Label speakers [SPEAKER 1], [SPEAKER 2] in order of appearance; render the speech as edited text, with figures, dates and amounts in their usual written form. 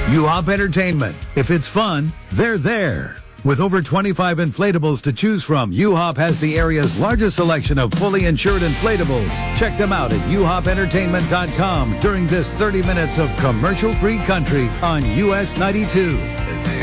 [SPEAKER 1] U-Hop Entertainment. If it's fun, they're there. With over 25 inflatables to choose from, U-Hop has the area's largest selection of fully insured inflatables. Check them out at uhopentertainment.com during this 30 minutes of commercial-free country on US 92.